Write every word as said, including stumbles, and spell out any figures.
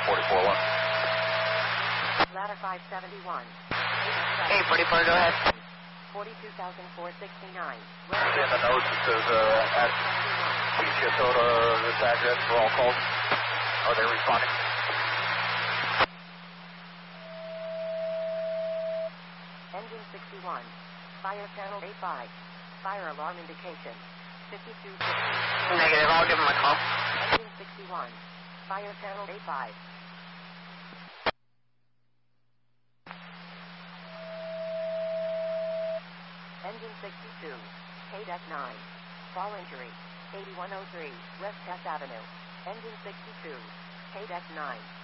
forty-four one. Ladder five seventy-one. eight forty-four, go ahead. forty-two thousand four hundred sixty-nine. In the notes it says, uh, at Minnesota, this address for all calls. Are they responding? Engine sixty-one. Fire channel A five. Fire alarm indication. fifty-two fifty. Negative, I'll give him a call. Engine sixty-one. Fire channel A five. Engine sixty-two. K deck nine. Fall injury. eighty-one oh three. West Test Avenue. Engine sixty-two. K deck nine.